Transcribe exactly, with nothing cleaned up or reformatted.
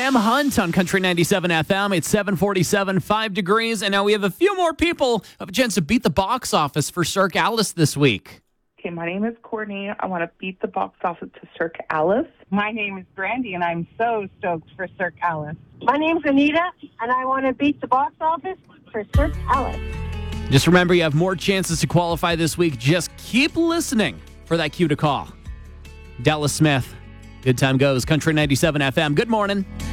Graham Hunt on Country ninety-seven F M. It's seven forty-seven, five degrees, and now we have a few more people who have a chance to beat the box office for Cirque Alice this week. Okay, my name is Courtney. I want to beat the box office to Cirque Alice. My name is Brandy, and I'm so stoked for Cirque Alice. My name's Anita, and I want to beat the box office for Cirque Alice. Just remember, you have more chances to qualify this week. Just keep listening for that cue to call. Dallas Smith, Good Time Goes, Country ninety-seven F M. Good morning.